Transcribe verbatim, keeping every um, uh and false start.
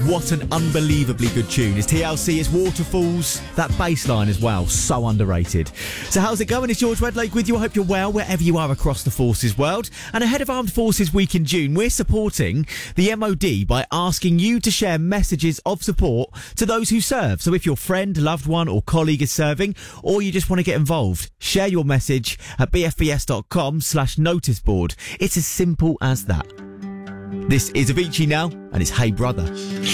What an unbelievably good tune. It's T L C, it's Waterfalls. That bass line as well, so underrated. So how's it going? It's George Redlake with you. I hope you're well wherever you are across the Forces world. And ahead of Armed Forces Week in June, we're supporting the M O D by asking you to share messages of support to those who serve. So if your friend, loved one or colleague is serving, or you just want to get involved, share your message at bfbs.com slash notice board. It's as simple as that. This is Avicii now, and it's Hey Brother.